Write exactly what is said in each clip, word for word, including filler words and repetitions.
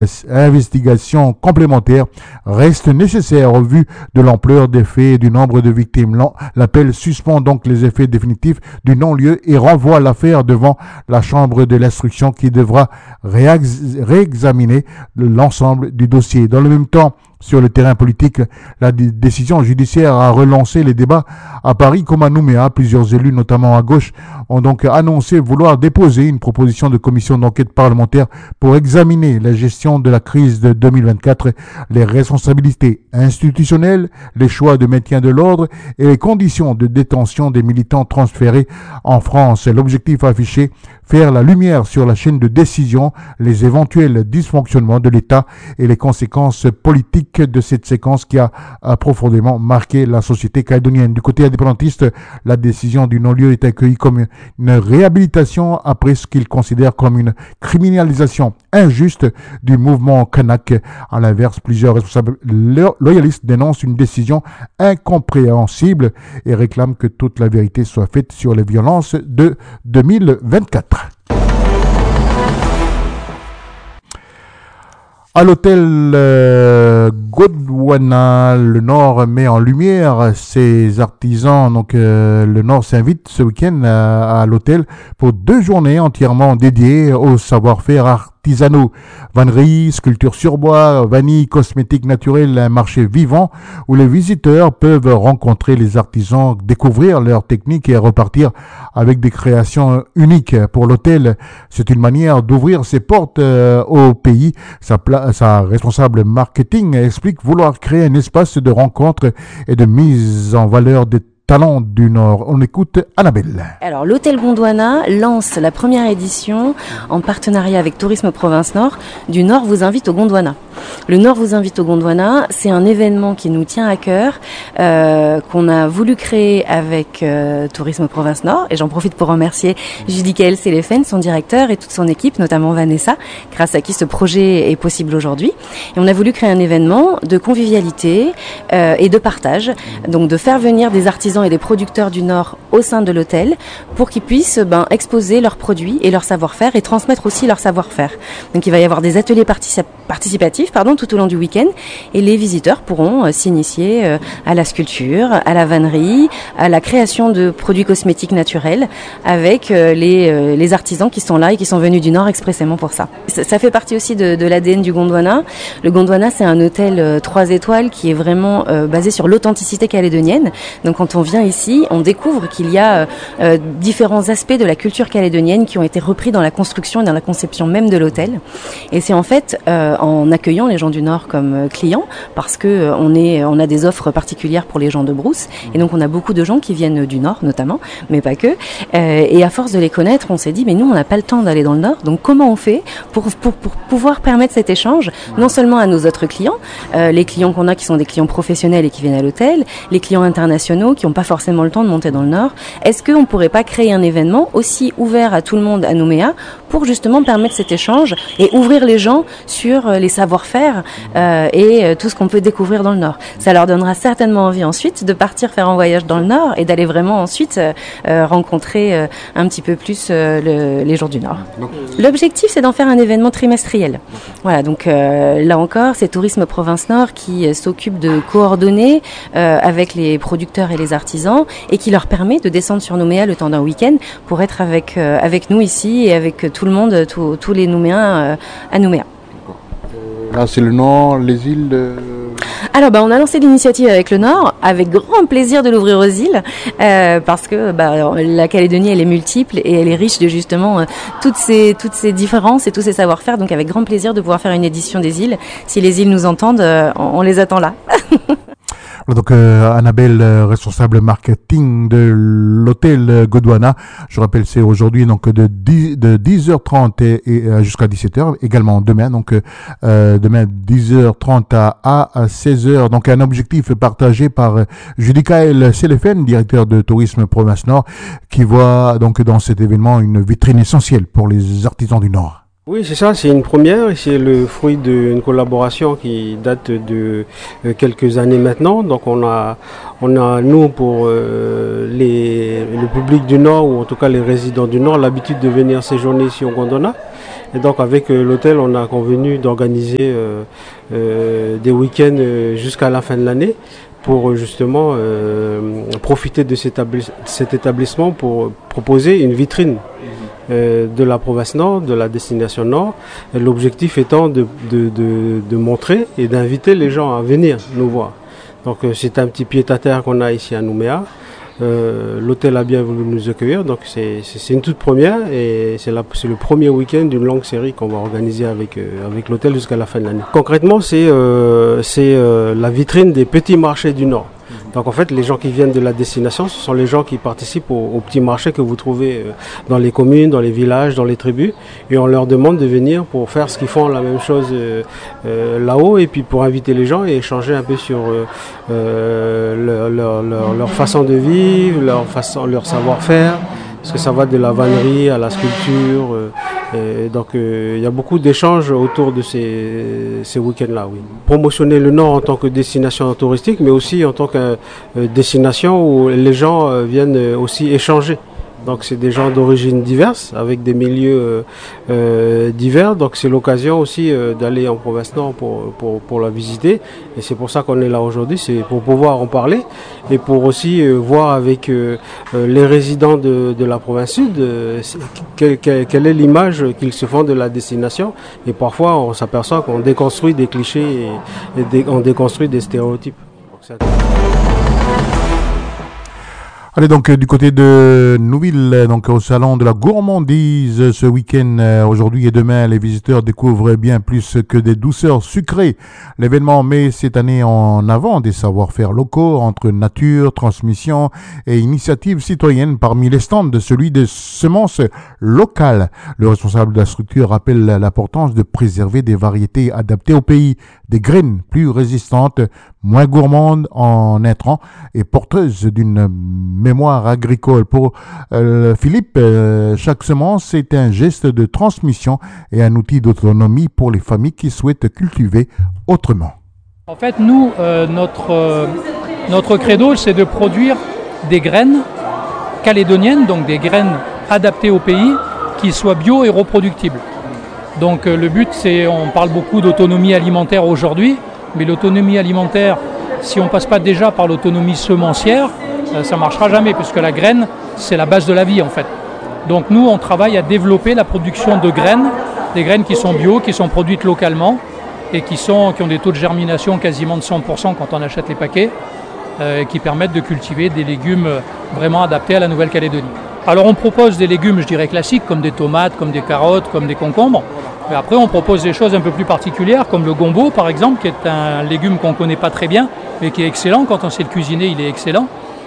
Investigation complémentaire reste nécessaire au vu de l'ampleur des faits et du nombre de victimes. L'appel suspend donc les effets définitifs du non-lieu et renvoie l'affaire devant la chambre de l'instruction qui devra réexaminer l'ensemble du dossier. Dans le même temps, sur le terrain politique, la décision judiciaire a relancé les débats à Paris comme à Nouméa. Plusieurs élus, notamment à gauche, ont donc annoncé vouloir déposer une proposition de commission d'enquête parlementaire pour examiner la gestion de la crise de deux mille vingt-quatre, les responsabilités institutionnelles, les choix de maintien de l'ordre et les conditions de détention des militants transférés en France. L'objectif affiché, faire la lumière sur la chaîne de décision, les éventuels dysfonctionnements de l'État et les conséquences politiques de cette séquence qui a, a profondément marqué la société calédonienne. Du côté indépendantiste, la décision du non-lieu est accueillie comme une réhabilitation après ce qu'il considère comme une criminalisation injuste du mouvement kanak. À l'inverse, plusieurs responsables loyalistes dénoncent une décision incompréhensible et réclament que toute la vérité soit faite sur les violences de deux mille vingt-quatre. À l'hôtel euh, Gondwana, le Nord met en lumière ses artisans. Donc euh, le Nord s'invite ce week-end à, à l'hôtel pour deux journées entièrement dédiées au savoir-faire artisanaux. Vannerie, sculpture sur bois, vanille, cosmétiques naturels, un marché vivant où les visiteurs peuvent rencontrer les artisans, découvrir leurs techniques et repartir avec des créations uniques. Pour l'hôtel, c'est une manière d'ouvrir ses portes euh, au pays. Sa, pla- sa responsable marketing explique vouloir créer un espace de rencontre et de mise en valeur des talents du Nord. On écoute Annabelle. Alors, l'Hôtel Gondwana lance la première édition en partenariat avec Tourisme Province Nord du Nord vous invite au Gondwana. Le Nord vous invite au Gondwana, c'est un événement qui nous tient à cœur, euh, qu'on a voulu créer avec euh, Tourisme Province Nord, et j'en profite pour remercier Judicaël Séléphène, son directeur, et toute son équipe, notamment Vanessa, grâce à qui ce projet est possible aujourd'hui. Et on a voulu créer un événement de convivialité euh, et de partage, donc de faire venir des artisans et des producteurs du Nord au sein de l'hôtel pour qu'ils puissent ben, exposer leurs produits et leur savoir-faire et transmettre aussi leur savoir-faire. Donc il va y avoir des ateliers particip- participatifs pardon, tout au long du week-end et les visiteurs pourront euh, s'initier euh, à la sculpture, à la vannerie, à la création de produits cosmétiques naturels avec euh, les, euh, les artisans qui sont là et qui sont venus du Nord expressément pour ça. Ça, ça fait partie aussi de, de l'A D N du Gondwana. Le Gondwana, c'est un hôtel euh, trois étoiles qui est vraiment euh, basé sur l'authenticité calédonienne. Donc quand on vient ici, on découvre qu'il y a euh, différents aspects de la culture calédonienne qui ont été repris dans la construction et dans la conception même de l'hôtel. Et c'est en fait euh, en accueillant les gens du Nord comme euh, clients, parce que euh, on est, on a des offres particulières pour les gens de Brousse, et donc on a beaucoup de gens qui viennent du Nord notamment, mais pas que. Euh, et à force de les connaître, on s'est dit, mais nous on n'a pas le temps d'aller dans le Nord, donc comment on fait pour, pour, pour pouvoir permettre cet échange, non seulement à nos autres clients, euh, les clients qu'on a qui sont des clients professionnels et qui viennent à l'hôtel, les clients internationaux qui n'ont pas forcément le temps de monter dans le Nord. Est-ce qu'on ne pourrait pas créer un événement aussi ouvert à tout le monde à Nouméa pour justement permettre cet échange et ouvrir les gens sur les savoir-faire euh, et euh, tout ce qu'on peut découvrir dans le Nord. Ça leur donnera certainement envie ensuite de partir faire un voyage dans le Nord et d'aller vraiment ensuite euh, euh, rencontrer euh, un petit peu plus euh, le, les gens du Nord. L'objectif, c'est d'en faire un événement trimestriel. Voilà, donc euh, là encore, c'est Tourisme Province Nord qui euh, s'occupe de coordonner euh, avec les producteurs et les artisans et qui leur permet de descendre sur Nouméa le temps d'un week-end pour être avec, euh, avec nous ici et avec euh, tout le monde, tous, tous les Nouméens euh, à Nouméa. Là, c'est le Nord, les îles de... Alors, bah, on a lancé l'initiative avec le Nord, avec grand plaisir de l'ouvrir aux îles, euh, parce que bah, la Calédonie, elle est multiple et elle est riche de justement euh, toutes ces toutes ces différences et tous ces savoir-faire. Donc, avec grand plaisir de pouvoir faire une édition des îles. Si les îles nous entendent, euh, on, on les attend là. Donc euh, Annabelle, euh, responsable marketing de l'hôtel Gondwana. Je rappelle, c'est aujourd'hui donc de dix, de dix heures trente et, et euh, jusqu'à dix-sept heures. Également demain, donc euh, demain dix heures trente à, à seize heures. Donc un objectif partagé par euh, Judicaël Séléphène, directeur de Tourisme Province Nord, qui voit donc dans cet événement une vitrine essentielle pour les artisans du Nord. Oui, c'est ça, c'est une première et c'est le fruit d'une collaboration qui date de euh, quelques années maintenant. Donc on a, on a nous pour euh, les, le public du Nord ou en tout cas les résidents du Nord l'habitude de venir séjourner ici au Gondwana. Et donc avec euh, l'hôtel, on a convenu d'organiser euh, euh, des week-ends euh, jusqu'à la fin de l'année pour justement euh, profiter de cet, établis- cet établissement pour proposer une vitrine euh, de la province nord, de la destination nord. Et l'objectif étant de, de, de, de montrer et d'inviter les gens à venir nous voir. Donc euh, c'est un petit pied-à-terre qu'on a ici à Nouméa. Euh, l'hôtel a bien voulu nous accueillir, donc c'est, c'est, c'est une toute première et c'est, la, c'est le premier week-end d'une longue série qu'on va organiser avec, euh, avec l'hôtel jusqu'à la fin de l'année. Concrètement, c'est, euh, c'est euh, la vitrine des petits marchés du Nord. Donc en fait, les gens qui viennent de la destination, ce sont les gens qui participent aux, aux petits marchés que vous trouvez euh, dans les communes, dans les villages, dans les tribus, et on leur demande de venir pour faire ce qu'ils font, la même chose euh, euh, là-haut, et puis pour inviter les gens et échanger un peu sur euh, euh, leur, leur, leur, leur façon de vivre, leur, façon, leur savoir-faire, parce que ça va de la vannerie à la sculpture. Euh, et donc il euh, y a beaucoup d'échanges autour de ces, ces week-ends-là. Oui. Promotionner le Nord en tant que destination touristique, mais aussi en tant que euh, destination où les gens euh, viennent aussi échanger. Donc c'est des gens d'origine diverses, avec des milieux euh, euh, divers. Donc c'est l'occasion aussi euh, d'aller en province nord pour, pour, pour la visiter. Et c'est pour ça qu'on est là aujourd'hui, c'est pour pouvoir en parler et pour aussi euh, voir avec euh, euh, les résidents de, de la province sud euh, quelle, quelle, quelle est l'image qu'ils se font de la destination. Et parfois on s'aperçoit qu'on déconstruit des clichés et, et dé, on déconstruit des stéréotypes. Donc, c'est... Allez donc euh, du côté de Nouville, donc au salon de la gourmandise ce week-end, euh, aujourd'hui et demain, les visiteurs découvrent bien plus que des douceurs sucrées. L'événement met cette année en avant des savoir-faire locaux entre nature, transmission et initiatives citoyennes, parmi les stands de celui des semences locales. Le responsable de la structure rappelle l'importance de préserver des variétés adaptées au pays, des graines plus résistantes, moins gourmandes en intrants et porteuses d'une mémoire agricole. Pour euh, Philippe, euh, chaque semence est un geste de transmission et un outil d'autonomie pour les familles qui souhaitent cultiver autrement. En fait, nous, euh, notre, euh, notre credo, c'est de produire des graines calédoniennes, donc des graines adaptées au pays, qui soient bio et reproductibles. Donc euh, le but, c'est, on parle beaucoup d'autonomie alimentaire aujourd'hui, mais l'autonomie alimentaire, si on ne passe pas déjà par l'autonomie semencière, euh, ça ne marchera jamais, puisque la graine, c'est la base de la vie en fait. Donc nous, on travaille à développer la production de graines, des graines qui sont bio, qui sont produites localement et qui, sont, qui ont des taux de germination quasiment de cent pour cent quand on achète les paquets, euh, qui permettent de cultiver des légumes vraiment adaptés à la Nouvelle-Calédonie. Alors on propose des légumes, je dirais classiques, comme des tomates, comme des carottes, comme des concombres. Mais après on propose des choses un peu plus particulières, comme le gombo par exemple, qui est un légume qu'on ne connaît pas très bien, mais qui est excellent. Quand on sait le cuisiner, il est excellent.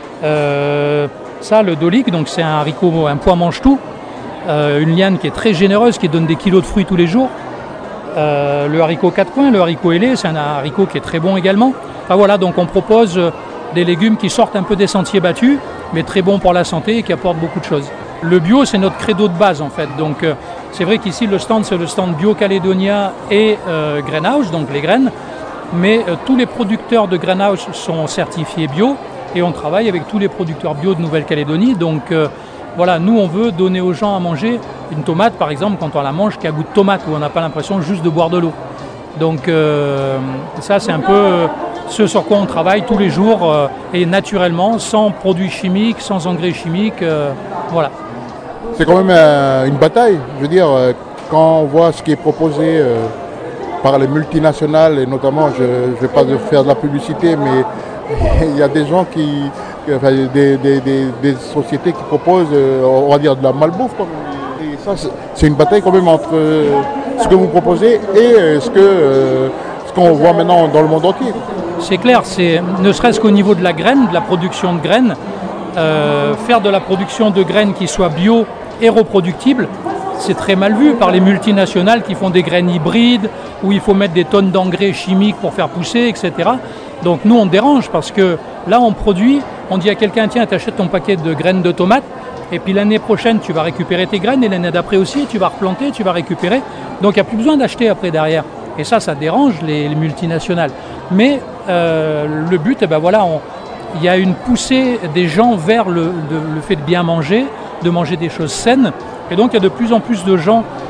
Euh, ça, le dolik, donc c'est un haricot, un pois mange-tout, euh, une liane qui est très généreuse, qui donne des kilos de fruits tous les jours. Euh, le haricot quatre coins, le haricot ailé, c'est un haricot qui est très bon également. Enfin voilà, donc on propose des légumes qui sortent un peu des sentiers battus, mais très bons pour la santé et qui apportent beaucoup de choses. Le bio, c'est notre credo de base en fait. Donc euh, c'est vrai qu'ici le stand, c'est le stand Bio Calédonia et euh, Greenhouse, donc les graines. Mais euh, tous les producteurs de Greenhouse sont certifiés bio et on travaille avec tous les producteurs bio de Nouvelle-Calédonie. Donc euh, voilà, nous on veut donner aux gens à manger une tomate par exemple, quand on la mange, qui a goût de tomate, où on n'a pas l'impression juste de boire de l'eau. Donc euh, ça c'est un peu euh, ce sur quoi on travaille tous les jours euh, et naturellement, sans produits chimiques, sans engrais chimiques, euh, voilà. C'est quand même euh, une bataille, je veux dire, euh, quand on voit ce qui est proposé euh, par les multinationales, et notamment, je ne vais pas faire de la publicité, mais il y a des gens qui, enfin, des, des, des, des sociétés qui proposent, euh, on va dire, de la malbouffe. Et ça, c'est, c'est une bataille quand même entre euh, ce que vous proposez et euh, ce, que, euh, ce qu'on voit maintenant dans le monde entier. C'est clair, c'est, ne serait-ce qu'au niveau de la graine, de la production de graines, euh, faire de la production de graines qui soit bio et reproductible, c'est très mal vu par les multinationales qui font des graines hybrides, où il faut mettre des tonnes d'engrais chimiques pour faire pousser, et cetera. Donc nous, on dérange parce que là, on produit, on dit à quelqu'un, tiens, t'achètes ton paquet de graines de tomates, et puis l'année prochaine, tu vas récupérer tes graines, et l'année d'après aussi, tu vas replanter, tu vas récupérer. Donc il n'y a plus besoin d'acheter après derrière. Et ça, ça dérange les, les multinationales. Mais euh, le but, eh ben voilà, on, il y a une poussée des gens vers le, le, le fait de bien manger, de manger des choses saines. Et donc il y a de plus en plus de gens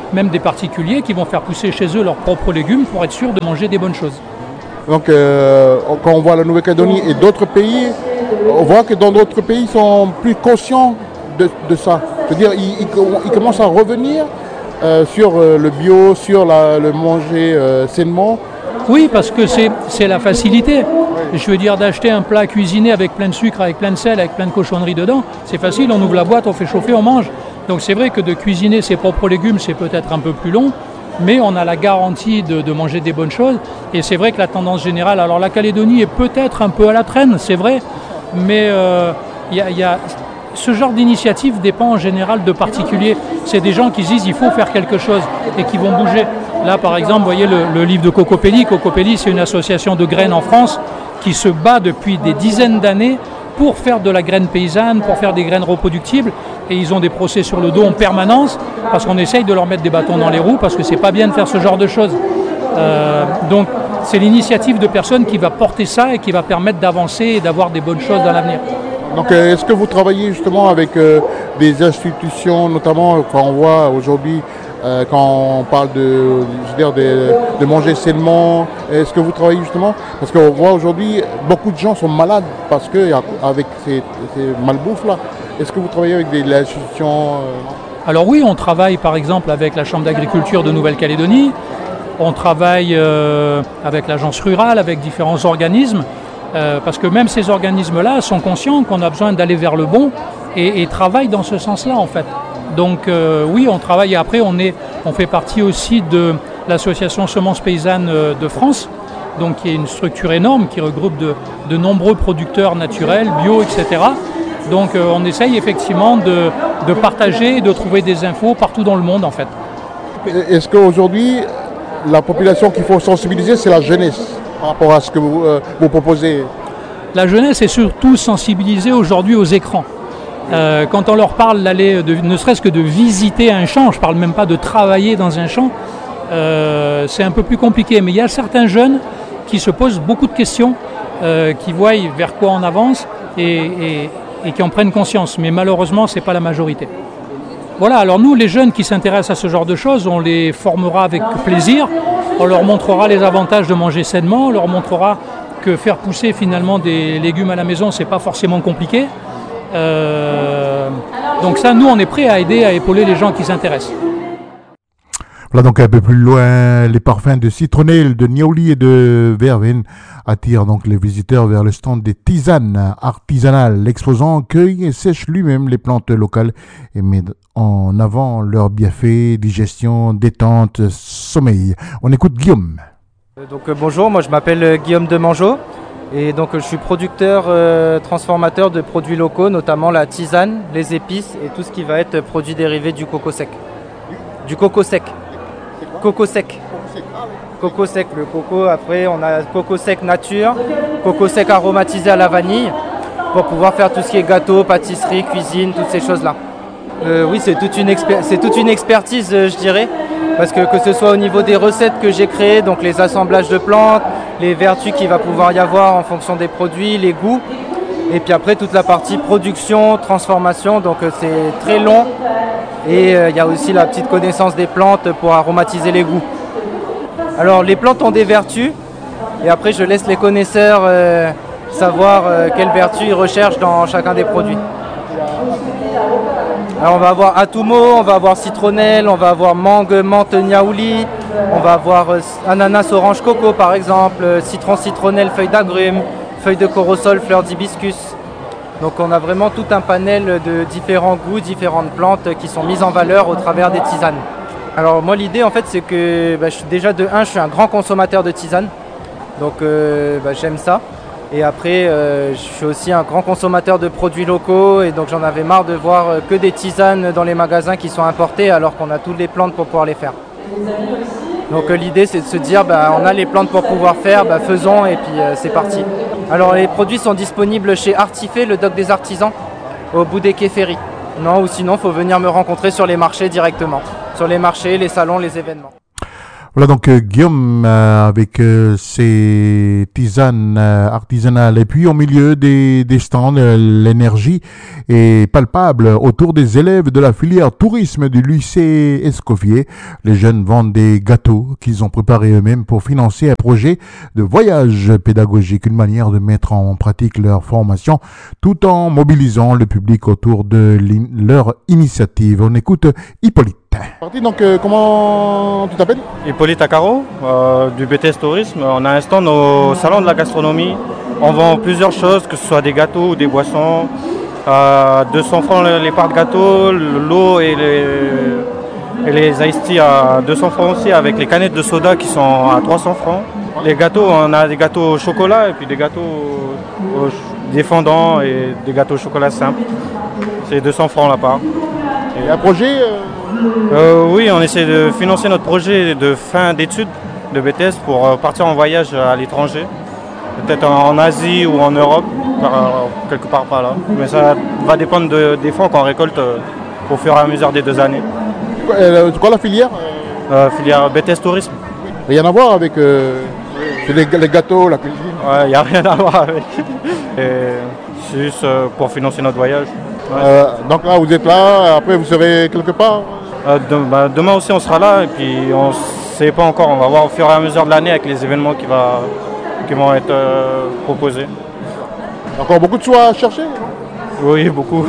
même des particuliers qui vont faire pousser chez eux leurs propres légumes pour être sûrs de manger des bonnes choses. Donc euh, quand on voit la Nouvelle-Calédonie et d'autres pays, on voit que dans d'autres pays, ils sont plus conscients de, de ça. C'est-à-dire ils, ils, ils commencent à revenir euh, sur euh, le bio, sur la, le manger euh, sainement. Oui, parce que c'est, c'est la facilité. Je veux dire, d'acheter un plat cuisiné avec plein de sucre, avec plein de sel, avec plein de cochonneries dedans, c'est facile, on ouvre la boîte, on fait chauffer, on mange. Donc c'est vrai que de cuisiner ses propres légumes, c'est peut-être un peu plus long, mais on a la garantie de, de manger des bonnes choses. Et c'est vrai que la tendance générale, alors la Calédonie est peut-être un peu à la traîne, c'est vrai, mais euh, y a, y a, ce genre d'initiative dépend en général de particuliers. C'est des gens qui se disent il faut faire quelque chose et qui vont bouger. Là, par exemple, vous voyez le, le livre de Cocopelli. Cocopelli, c'est une association de graines en France qui se bat depuis des dizaines d'années pour faire de la graine paysanne, pour faire des graines reproductibles. Et ils ont des procès sur le dos en permanence parce qu'on essaye de leur mettre des bâtons dans les roues parce que c'est pas bien de faire ce genre de choses. Euh, donc, c'est l'initiative de personnes qui va porter ça et qui va permettre d'avancer et d'avoir des bonnes choses dans l'avenir. Donc, euh, est-ce que vous travaillez justement avec euh, des institutions, notamment quand on voit aujourd'hui, euh, quand on parle de, je veux dire, de, de manger sainement, est-ce que vous travaillez justement, parce qu'on voit aujourd'hui, beaucoup de gens sont malades parce que avec ces, ces malbouffes-là, est-ce que vous travaillez avec des, des institutions euh... Alors oui, on travaille par exemple avec la Chambre d'agriculture de Nouvelle-Calédonie, on travaille euh, avec l'agence rurale, avec différents organismes, Euh, parce que même ces organismes-là sont conscients qu'on a besoin d'aller vers le bon et, et travaillent dans ce sens-là en fait. Donc euh, oui, on travaille et après on, est, on fait partie aussi de l'association Semences Paysannes de France, donc qui est une structure énorme qui regroupe de, de nombreux producteurs naturels, bio, et cetera. Donc euh, on essaye effectivement de, de partager et de trouver des infos partout dans le monde en fait. Est-ce qu'aujourd'hui, la population qu'il faut sensibiliser, c'est la jeunesse ? Par rapport à ce que vous, euh, vous proposez? La jeunesse est surtout sensibilisée aujourd'hui aux écrans. Euh, quand on leur parle d'aller, de, ne serait-ce que de visiter un champ, je ne parle même pas de travailler dans un champ, euh, c'est un peu plus compliqué. Mais il y a certains jeunes qui se posent beaucoup de questions, euh, qui voient vers quoi on avance et, et, et qui en prennent conscience. Mais malheureusement, ce n'est pas la majorité. Voilà, alors nous, les jeunes qui s'intéressent à ce genre de choses, on les formera avec plaisir. On leur montrera les avantages de manger sainement, on leur montrera que faire pousser finalement des légumes à la maison, c'est pas forcément compliqué. Euh, donc ça, nous, on est prêts à aider, à épauler les gens qui s'intéressent. Voilà donc un peu plus loin, les parfums de citronnelle, de niaouli et de verveine attirent donc les visiteurs vers le stand des tisanes artisanales. L'exposant cueille et sèche lui-même les plantes locales et met en avant leurs bienfaits, digestion, détente, sommeil. On écoute Guillaume. Donc euh, bonjour, moi je m'appelle euh, Guillaume Demangeau et donc euh, je suis producteur euh, transformateur de produits locaux, notamment la tisane, les épices et tout ce qui va être produit dérivé du coco sec. Du coco sec. Coco sec. Coco sec, le coco, après on a coco sec nature, coco sec aromatisé à la vanille pour pouvoir faire tout ce qui est gâteau, pâtisserie, cuisine, toutes ces choses-là. Euh, oui, c'est toute une, exper- c'est toute une expertise, euh, je dirais, parce que que ce soit au niveau des recettes que j'ai créées, donc les assemblages de plantes, les vertus qu'il va pouvoir y avoir en fonction des produits, les goûts, et puis après toute la partie production, transformation, donc euh, c'est très long, et il euh, y a aussi la petite connaissance des plantes pour aromatiser les goûts. Alors les plantes ont des vertus, et après je laisse les connaisseurs euh, savoir euh, quelles vertus ils recherchent dans chacun des produits. Alors on va avoir atumo, on va avoir citronnelle, on va avoir mangue, menthe, niaouli, on va avoir euh, ananas, orange, coco par exemple, euh, citron, citronnelle, feuille d'agrumes, feuille de corosol, fleur d'hibiscus. Donc on a vraiment tout un panel de différents goûts, différentes plantes qui sont mises en valeur au travers des tisanes. Alors moi l'idée en fait c'est que bah, je suis déjà de un, je suis un grand consommateur de tisanes, donc euh, bah, j'aime ça. Et après, euh, je suis aussi un grand consommateur de produits locaux et donc j'en avais marre de voir euh, que des tisanes dans les magasins qui sont importées alors qu'on a toutes les plantes pour pouvoir les faire. Donc euh, l'idée c'est de se dire, bah, on a les plantes pour pouvoir faire, bah, faisons et puis euh, c'est parti. Alors les produits sont disponibles chez Artifé, le dock des artisans, au bout des quais Ferry. Non, ou sinon il faut venir me rencontrer sur les marchés directement, sur les marchés, les salons, les événements. Voilà donc euh, Guillaume euh, avec euh, ses tisanes euh, artisanales. Et puis au milieu des, des stands, euh, l'énergie est palpable autour des élèves de la filière tourisme du lycée Escoffier. Les jeunes vendent des gâteaux qu'ils ont préparés eux-mêmes pour financer un projet de voyage pédagogique, une manière de mettre en pratique leur formation tout en mobilisant le public autour de l'in- leur initiative. On écoute Hippolyte. Parti, donc euh, comment tu t'appelles? Hippolyte Accaro, euh, du B T S Tourisme. On a un stand au Salon de la Gastronomie. On vend plusieurs choses, que ce soit des gâteaux ou des boissons. À deux cents francs les parts de gâteaux, l'eau et les, et les iced tea à deux cents francs aussi, avec les canettes de soda qui sont à trois cents francs. Les gâteaux, on a des gâteaux au chocolat et puis des gâteaux au, au, des fondants et des gâteaux au chocolat simples. C'est deux cents francs la part. Et un projet euh... Euh, oui, on essaie de financer notre projet de fin d'études de B T S pour euh, partir en voyage à l'étranger, peut-être en, en Asie ou en Europe, par, quelque part par là. Mais ça va dépendre de, des fonds qu'on récolte euh, au fur et à mesure des deux années. C'est quoi, euh, c'est quoi la filière? euh, Filière B T S Tourisme. Rien à voir avec euh, les, les gâteaux, la cuisine? Ouais, il n'y a rien à voir avec. Et c'est juste euh, pour financer notre voyage. Ouais. Euh, donc là, vous êtes là, après vous serez quelque part? Euh, de, bah, demain aussi on sera là et puis on ne sait pas encore, on va voir au fur et à mesure de l'année avec les événements qui, va, qui vont être euh, proposés. Encore beaucoup de choix à chercher? Oui, beaucoup.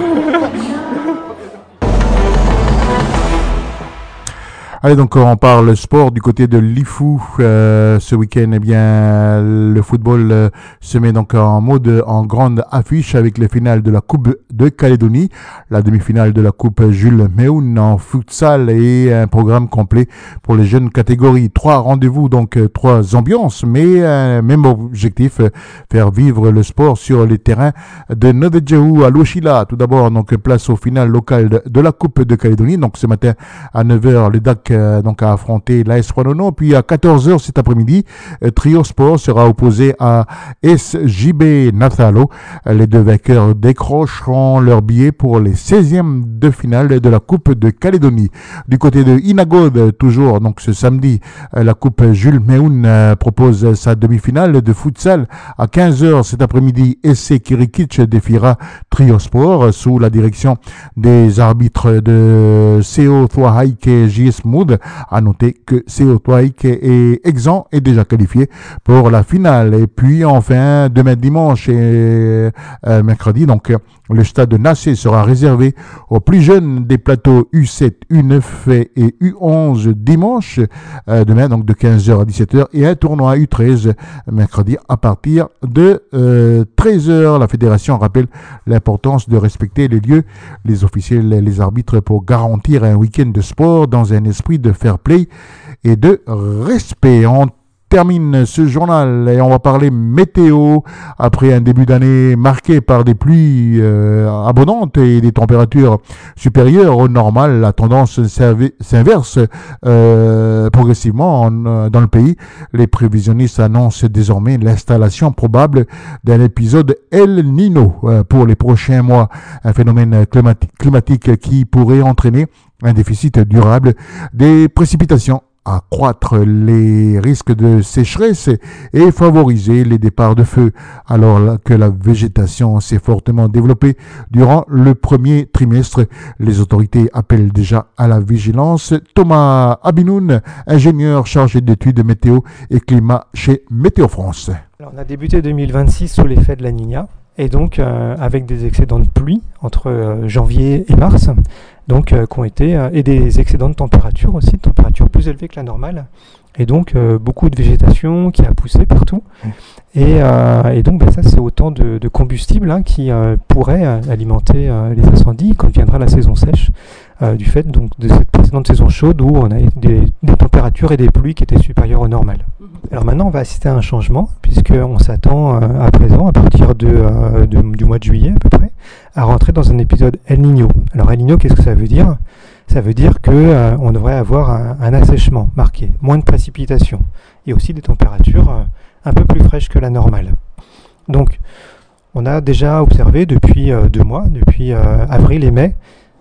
Allez, donc on parle sport du côté de l'I F U. Euh, ce week-end, eh bien, le football euh, se met donc en mode en grande affiche avec les finales de la Coupe de Calédonie, la demi-finale de la Coupe Jules Méoun en futsal et un programme complet pour les jeunes catégories. Trois rendez-vous, donc euh, trois ambiances, mais euh, même objectif, euh, faire vivre le sport sur les terrains de Nodedjahou à Louchila. Tout d'abord, donc place au final local de, de la Coupe de Calédonie. Donc ce matin à neuf heures, les D A C euh, donc à affronter l'A S Wanono. Puis à quatorze heures cet après-midi, euh, Trio Sport sera opposé à S J B Nathalo. Les deux vainqueurs décrocheront leur billet pour les seizièmes de finale de la Coupe de Calédonie. Du côté de Inagod, toujours donc ce samedi, euh, la Coupe Jules Méoun euh, propose sa demi-finale de futsal. À quinze heures cet après-midi, S C Kirikic défiera Trio Sport euh, sous la direction des arbitres de C O Thwahaike et J S Mood. À noter que C O Thwahaike est exempt et déjà qualifié pour la finale. Et puis enfin, demain dimanche et euh, mercredi, donc le stade de Nassé sera réservé aux plus jeunes des plateaux U sept, U neuf et U onze dimanche, euh, demain donc de quinze heures à dix-sept heures, et un tournoi U treize mercredi à partir de euh, treize heures. La fédération rappelle l'importance de respecter les lieux, les officiels et les arbitres pour garantir un week-end de sport dans un esprit de fair play et de respect. On termine ce journal et on va parler météo après un début d'année marqué par des pluies euh, abondantes et des températures supérieures au normal. La tendance s'inverse euh, progressivement en, dans le pays. Les prévisionnistes annoncent désormais l'installation probable d'un épisode El Niño euh, pour les prochains mois, un phénomène climatique, climatique qui pourrait entraîner un déficit durable des précipitations, accroître les risques de sécheresse et favoriser les départs de feu, alors que la végétation s'est fortement développée durant le premier trimestre. Les autorités appellent déjà à la vigilance. Thomas Abinoun, ingénieur chargé d'études météo et climat chez Météo France. Alors, on a débuté deux mille vingt-six sous l'effet de la Niña, et donc euh, avec des excédents de pluie entre euh, janvier et mars, donc euh, qui ont été euh, et des excédents de température aussi, de température plus élevée que la normale, et donc euh, beaucoup de végétation qui a poussé partout, et, euh, et donc ben, ça c'est autant de, de combustible hein, qui euh, pourrait euh, alimenter euh, les incendies quand viendra la saison sèche, euh, du fait donc de cette précédente saison chaude où on a des, des températures et des pluies qui étaient supérieures au normal. Alors maintenant on va assister à un changement, puisqu'on s'attend euh, à présent, à partir de, euh, de, du mois de juillet à peu près, à rentrer dans un épisode El Niño. Alors El Niño, qu'est-ce que ça veut dire ? Ça veut dire qu'on euh, devrait avoir un, un assèchement marqué, moins de précipitations, et aussi des températures euh, un peu plus fraîches que la normale. Donc on a déjà observé depuis euh, deux mois, depuis euh, avril et mai,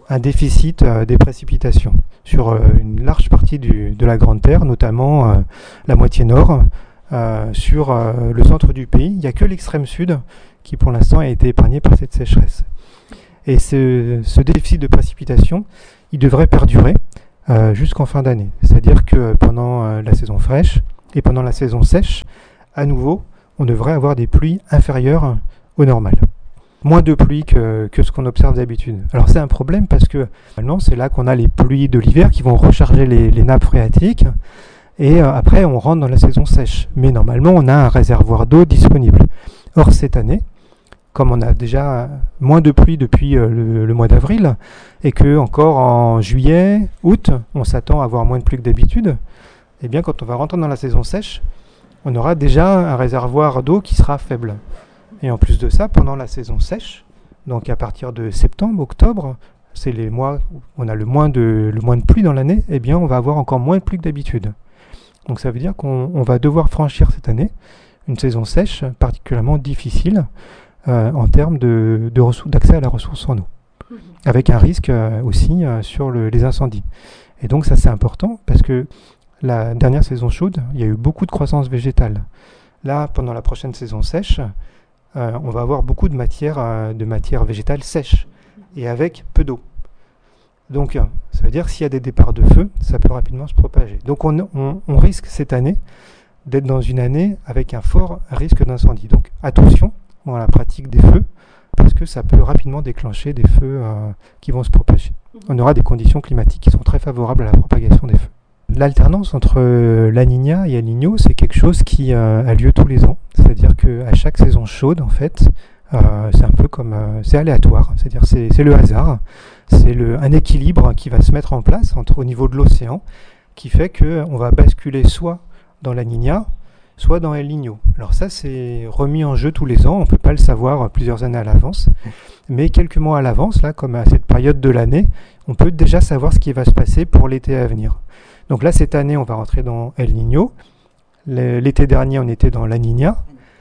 un déficit euh, des précipitations sur euh, une large partie du, de la Grande Terre, notamment euh, la moitié nord, euh, sur euh, le centre du pays. Il n'y a que l'extrême sud qui pour l'instant a été épargné par cette sécheresse. Et ce, ce déficit de précipitations, il devrait perdurer euh, jusqu'en fin d'année. C'est-à-dire que pendant euh, la saison fraîche et pendant la saison sèche, à nouveau, on devrait avoir des pluies inférieures au normal. Moins de pluie que, que ce qu'on observe d'habitude. Alors c'est un problème parce que normalement c'est là qu'on a les pluies de l'hiver qui vont recharger les, les nappes phréatiques et euh, après on rentre dans la saison sèche. Mais normalement on a un réservoir d'eau disponible. Or cette année, comme on a déjà moins de pluie depuis euh, le, le mois d'avril et que encore en juillet, août, on s'attend à avoir moins de pluie que d'habitude, eh bien quand on va rentrer dans la saison sèche, on aura déjà un réservoir d'eau qui sera faible. Et en plus de ça, pendant la saison sèche, donc à partir de septembre, octobre, c'est les mois où on a le moins de, le moins de pluie dans l'année, eh bien on va avoir encore moins de pluie que d'habitude. Donc ça veut dire qu'on on va devoir franchir cette année une saison sèche particulièrement difficile euh, en termes de, de ressources, d'accès à la ressource en eau, avec un risque euh, aussi euh, sur le, les incendies. Et donc ça c'est important parce que la dernière saison chaude, il y a eu beaucoup de croissance végétale. Là, pendant la prochaine saison sèche, Euh, on va avoir beaucoup de matière, euh, de matière végétale sèche et avec peu d'eau. Donc, euh, ça veut dire que s'il y a des départs de feu, ça peut rapidement se propager. Donc, on, on, on risque cette année d'être dans une année avec un fort risque d'incendie. Donc, attention dans la pratique des feux, parce que ça peut rapidement déclencher des feux euh, qui vont se propager. On aura des conditions climatiques qui sont très favorables à la propagation des feux. L'alternance entre La Niña et El Niño, c'est quelque chose qui euh, a lieu tous les ans. C'est-à-dire qu'à chaque saison chaude, en fait, euh, c'est un peu comme... Euh, c'est aléatoire, c'est-à-dire c'est, c'est le hasard. C'est le, un équilibre qui va se mettre en place entre, au niveau de l'océan, qui fait qu'on va basculer soit dans La Niña, soit dans El Niño. Alors ça, c'est remis en jeu tous les ans. On ne peut pas le savoir plusieurs années à l'avance. Mais quelques mois à l'avance, là, comme à cette période de l'année, on peut déjà savoir ce qui va se passer pour l'été à venir. Donc là, cette année, on va rentrer dans El Niño. L'été dernier, on était dans La Niña.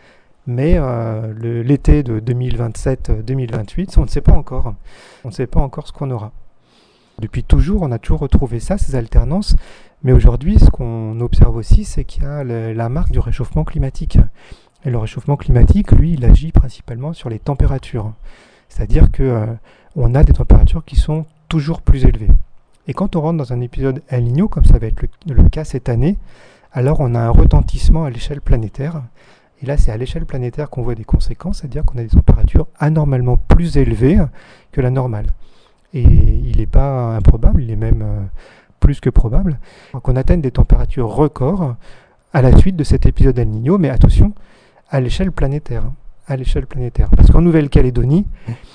Mais euh, le, l'été de deux mille vingt-sept deux mille vingt-huit, on ne sait pas encore. On ne sait pas encore ce qu'on aura. Depuis toujours, on a toujours retrouvé ça, ces alternances. Mais aujourd'hui, ce qu'on observe aussi, c'est qu'il y a le, la marque du réchauffement climatique. Et le réchauffement climatique, lui, il agit principalement sur les températures. C'est-à-dire qu'on euh, a des températures qui sont toujours plus élevées. Et quand on rentre dans un épisode El Niño, comme ça va être le, le cas cette année, alors on a un retentissement à l'échelle planétaire. Et là, c'est à l'échelle planétaire qu'on voit des conséquences, c'est-à-dire qu'on a des températures anormalement plus élevées que la normale. Et il n'est pas improbable, il est même euh, plus que probable, qu'on atteigne des températures records à la suite de cet épisode El Niño, mais attention, à l'échelle planétaire. À l'échelle planétaire. Parce qu'en Nouvelle-Calédonie,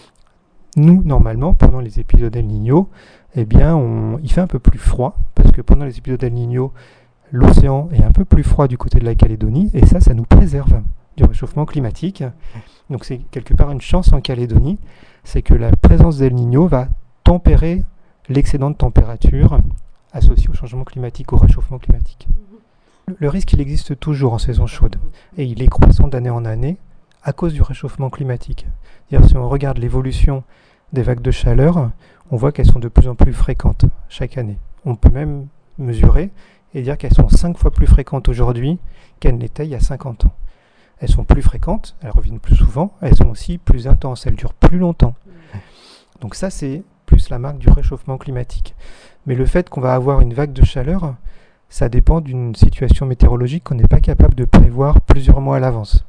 nous, normalement, pendant les épisodes El Niño, eh bien, on, il fait un peu plus froid, parce que pendant les épisodes El Niño, l'océan est un peu plus froid du côté de la Calédonie, et ça, ça nous préserve du réchauffement climatique. Donc c'est quelque part une chance en Calédonie, c'est que la présence d'El Niño va tempérer l'excédent de température associé au changement climatique, au réchauffement climatique. Le risque, il existe toujours en saison chaude, et il est croissant d'année en année à cause du réchauffement climatique. C'est-à-dire, si on regarde l'évolution des vagues de chaleur, on voit qu'elles sont de plus en plus fréquentes chaque année. On peut même mesurer et dire qu'elles sont cinq fois plus fréquentes aujourd'hui qu'elles n'étaient il y a cinquante ans. Elles sont plus fréquentes, elles reviennent plus souvent, elles sont aussi plus intenses, elles durent plus longtemps. Donc ça, c'est plus la marque du réchauffement climatique. Mais le fait qu'on va avoir une vague de chaleur, ça dépend d'une situation météorologique qu'on n'est pas capable de prévoir plusieurs mois à l'avance.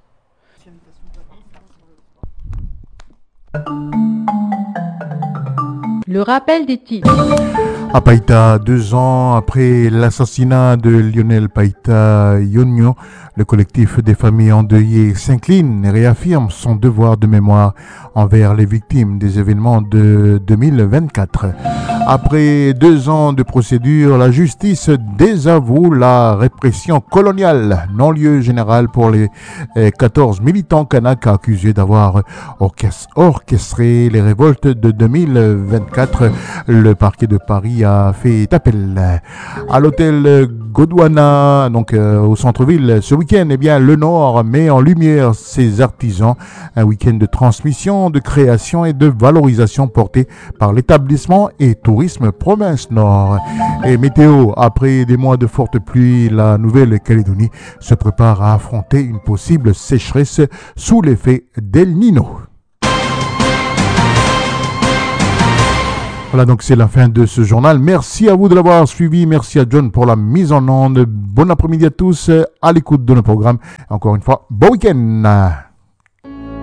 Le rappel des titres. À Païta, deux ans après l'assassinat de Lionel Païta Yonyo, le collectif des familles endeuillées s'incline et réaffirme son devoir de mémoire envers les victimes des événements de deux mille vingt-quatre. Après deux ans de procédure, la justice désavoue la répression coloniale, non-lieu général pour les quatorze militants kanaks accusés d'avoir orchestré les révoltes de deux mille vingt-quatre. Le parquet de Paris a fait appel. À l'hôtel Gondwana, donc euh, au centre-ville. Ce week-end, eh bien, le Nord met en lumière ses artisans. Un week-end de transmission, de création et de valorisation porté par l'établissement et Tourisme Province Nord. Et météo, après des mois de fortes pluies, la Nouvelle-Calédonie se prépare à affronter une possible sécheresse sous l'effet d'El Niño. Voilà, donc c'est la fin de ce journal. Merci à vous de l'avoir suivi. Merci à John pour la mise en onde. Bon après-midi à tous à l'écoute de nos programmes. Encore une fois, bon week-end.